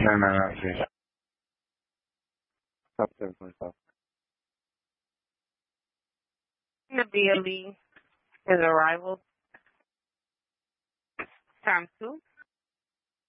No, no, no, sí. Stop there for stop. The DLE is arrival. Times 2.